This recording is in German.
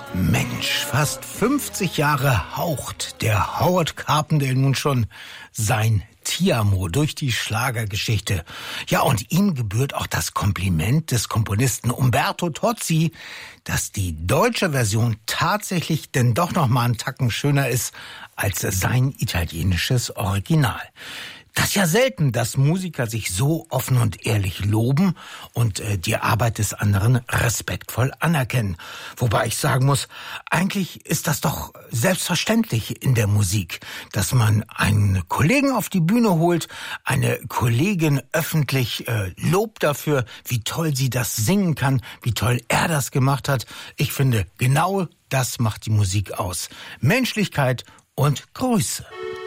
Mensch, fast 50 Jahre haucht der Howard Carpendale nun schon sein Ti amo durch die Schlagergeschichte. Ja, und ihm gebührt auch das Kompliment des Komponisten Umberto Tozzi, dass die deutsche Version tatsächlich denn doch noch mal einen Tacken schöner ist als sein italienisches Original. Das ist ja selten, dass Musiker sich so offen und ehrlich loben und die Arbeit des anderen respektvoll anerkennen. Wobei ich sagen muss, eigentlich ist das doch selbstverständlich in der Musik, dass man einen Kollegen auf die Bühne holt, eine Kollegin öffentlich lobt dafür, wie toll sie das singen kann, wie toll er das gemacht hat. Ich finde, genau das macht die Musik aus. Menschlichkeit und Größe.